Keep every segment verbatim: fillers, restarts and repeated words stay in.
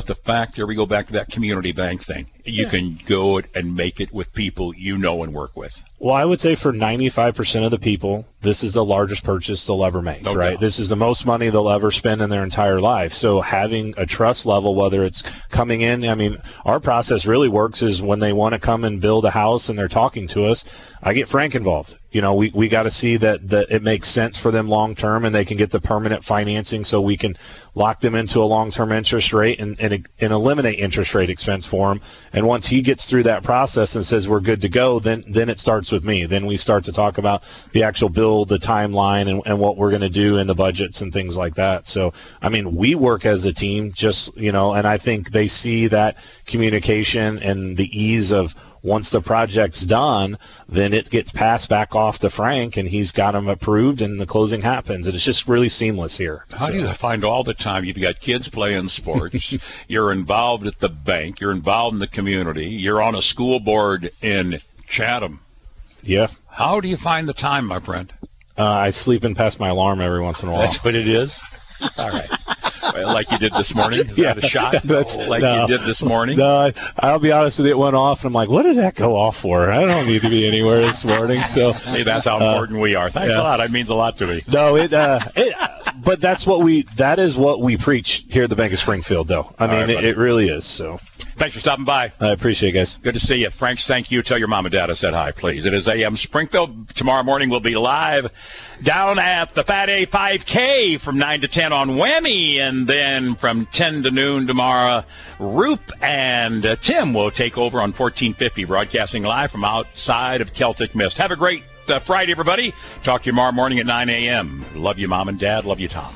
the fact, here we go back to that community bank thing. You yeah. can go and make it with people you know and work with. Well, I would say for ninety-five percent of the people, this is the largest purchase they'll ever make, no right? Doubt. This is the most money they'll ever spend in their entire life. So having a trust level, whether it's coming in, I mean, our process really works is when they want to come and build a house and they're talking to us, I get Frank involved. You know, we, we got to see that, that it makes sense for them long term and they can get the permanent financing so we can lock them into a long-term interest rate and, and, and eliminate interest rate expense for them. And once he gets through that process and says we're good to go, then then it starts with me. Then we start to talk about the actual build, the timeline, and, and what we're going to do in the budgets and things like that. So, I mean, we work as a team just, you know, and I think they see that communication and the ease of once the project's done, then it gets passed back off to Frank, and he's got them approved, and the closing happens. And it's just really seamless here. How so. do you find all the time? You've got kids playing sports. You're involved at the bank. You're involved in the community. You're on a school board in Chatham. Yeah. How do you find the time, my friend? Uh, I sleep in past my alarm every once in a while. That's what it is? All right. Like you did this morning? Is yeah, that a shot? That's, like no, you did this morning? No, I'll be honest with you. It went off, and I'm like, what did that go off for? I don't need to be anywhere this morning. So, hey, that's how important uh, we are. Thanks yeah. a lot. That means a lot to me. No, it, uh, it, but that's what we, that is what we preach here at the Bank of Springfield, though. I mean, right, it, it really is. So, thanks for stopping by. I appreciate it, guys. Good to see you. Frank, thank you. Tell your mom and dad I said hi, please. It is A M Springfield. Tomorrow morning we'll be live down at the Fat A five K from nine to ten on Whammy, and then from ten to noon tomorrow, Roop and uh, Tim will take over on fourteen fifty, broadcasting live from outside of Celtic Mist. Have a great uh, Friday, everybody. Talk to you tomorrow morning at nine a.m. Love you, Mom and Dad. Love you, Tom.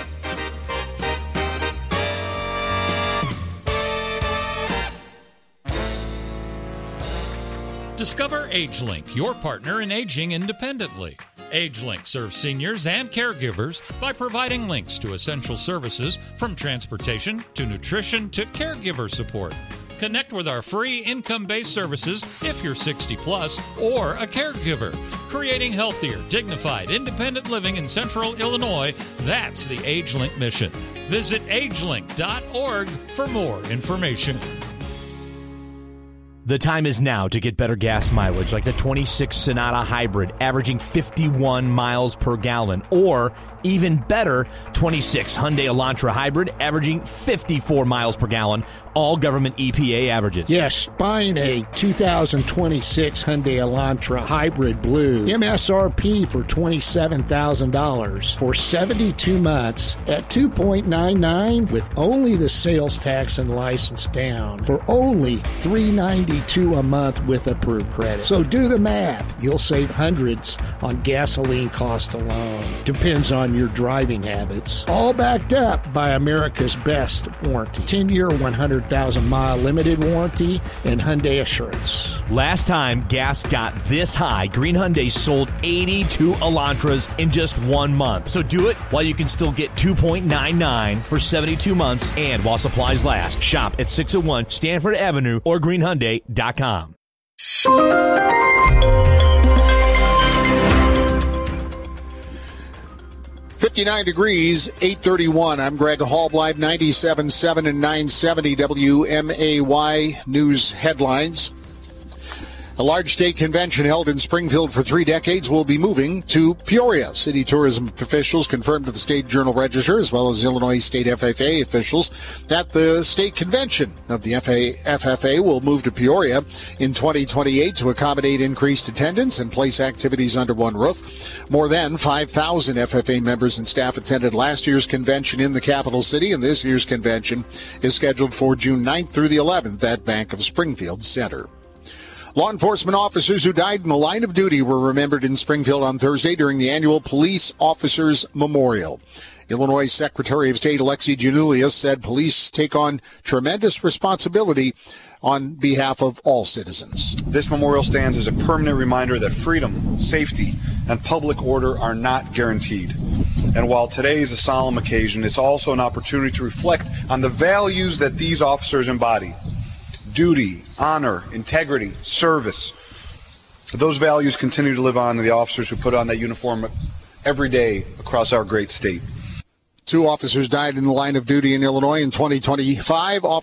Discover AgeLink, your partner in aging independently. AgeLink serves seniors and caregivers by providing links to essential services from transportation to nutrition to caregiver support. Connect with our free income-based services if you're sixty plus or a caregiver. Creating healthier, dignified, independent living in Central Illinois, that's the AgeLink mission. Visit agelink dot org for more information. The time is now to get better gas mileage like the twenty-six Sonata Hybrid, averaging fifty-one miles per gallon, or even better, twenty-six Hyundai Elantra Hybrid, averaging fifty-four miles per gallon, all government E P A averages. Yes, buying a two thousand twenty-six Hyundai Elantra Hybrid Blue, M S R P for twenty-seven thousand dollars for seventy-two months at two point nine nine with only the sales tax and license down for only three hundred ninety-two dollars a month with approved credit. So do the math. You'll save hundreds on gasoline cost alone. Depends on your driving habits. All backed up by America's best warranty. ten-year, one hundred thousand mile limited warranty and Hyundai Assurance. Last time gas got this high, Green Hyundai sold eighty-two Elantras in just one month. So do it while you can still get two point nine nine for seventy-two months and while supplies last. Shop at six oh one Stanford Avenue or green hyundai dot com. fifty-nine degrees, eight thirty-one. I'm Greg Hall, live ninety-seven point seven and nine seventy W M A Y News headlines. A large state convention held in Springfield for three decades will be moving to Peoria. City tourism officials confirmed to the State Journal Register, as well as Illinois State F F A officials, that the state convention of the F F A will move to Peoria in twenty twenty-eight to accommodate increased attendance and place activities under one roof. More than five thousand F F A members and staff attended last year's convention in the capital city, and this year's convention is scheduled for June ninth through the eleventh at Bank of Springfield Center. Law enforcement officers who died in the line of duty were remembered in Springfield on Thursday during the annual Police Officers Memorial. Illinois Secretary of State Alexi Giannoulias said police take on tremendous responsibility on behalf of all citizens. This memorial stands as a permanent reminder that freedom, safety, and public order are not guaranteed. And while today is a solemn occasion, it's also an opportunity to reflect on the values that these officers embody. Duty, honor, integrity, service. Those values continue to live on in the officers who put on that uniform every day across our great state. Two officers died in the line of duty in Illinois in twenty twenty-five.